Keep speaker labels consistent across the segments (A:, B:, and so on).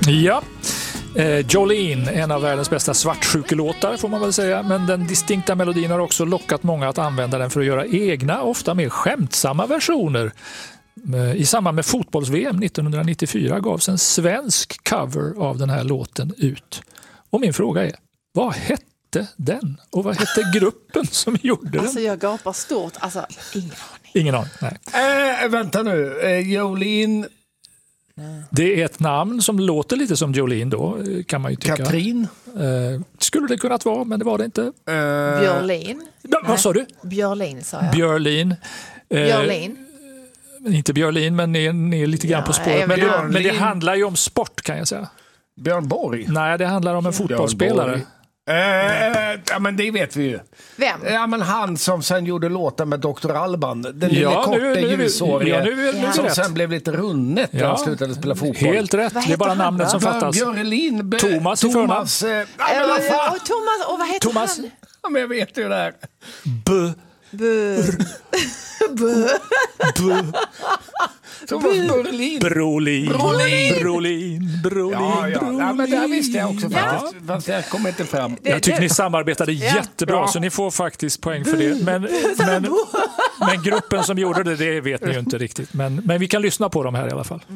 A: Ja, Jolene, en av världens bästa svartsjukelåtar får man väl säga, men den distinkta melodin har också lockat många att använda den för att göra egna, ofta mer skämtsamma versioner. I samband med fotbolls-VM 1994 gavs en svensk cover av den här låten ut. Och min fråga är, vad hette den? Och vad hette gruppen som gjorde den?
B: Alltså jag gapar stort, alltså
A: ingen aning. Nej.
C: Vänta nu, Jolene...
A: Det är ett namn som låter lite som Jolene då, kan man ju tycka.
C: Katrin?
A: Skulle det kunnat vara, men det var det inte.
B: Björlin?
A: Vad sa du?
B: Björlin sa jag.
A: Björlin.
B: Björlin?
A: Inte Björlin, men ner lite grann på spåret. Men det handlar ju om sport, kan jag säga.
C: Björn Borg?
A: Nej, det handlar om en fotbollsspelare.
C: Ja, men det vet vi ju.
B: Vem?
C: Ja, men han som sen gjorde låten med Dr. Alban. Den lilla korta ljushåriga som sen blev lite runnet när han slutade spela fotboll.
A: Helt rätt, det är bara namnet som fattas.
C: Björlin,
A: Thomas i förnamn.
B: Thomas, och vad heter
A: Thomas.
B: han?
C: Ja, men jag vet ju det här. Thomas Brolin.
A: Brolin.
C: Ja, men det här visste jag också faktiskt. Fast jag kommer inte fram.
A: Jag tycker ni samarbetade jättebra, så ni får faktiskt poäng för det. Men gruppen som gjorde det vet ni ju inte riktigt. Men vi kan lyssna på dem här i alla fall.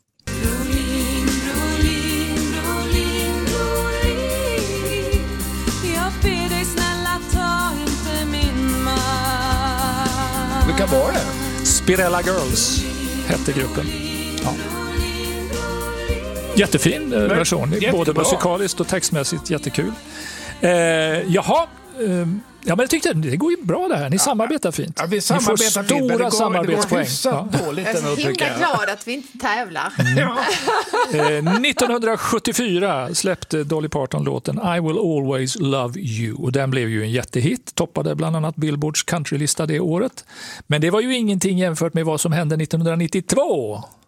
C: Vilka var det?
A: Spirella Girls hette gruppen. Ja. Jättefin version, både musikaliskt och textmässigt jättekul. Ja, men jag tyckte det går ju bra det här. Ni samarbetar fint.
C: Ja, vi samarbetar
A: får stora samarbetspoäng.
C: Dåligt
B: jag är så himla glad att vi inte tävlar.
A: 1974 släppte Dolly Parton låten I Will Always Love You. Och den blev ju en jättehit. Toppade bland annat Billboards countrylista det året. Men det var ju ingenting jämfört med vad som hände 1992.